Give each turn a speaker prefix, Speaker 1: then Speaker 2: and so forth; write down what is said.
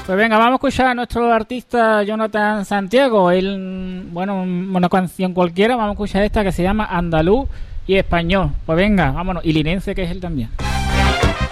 Speaker 1: Pues venga, vamos a escuchar a nuestro artista Jonathan Santiago. Él, bueno, una canción cualquiera, vamos a escuchar esta que se llama Andaluz y Español. Pues venga, vámonos. Y linense, que es él también.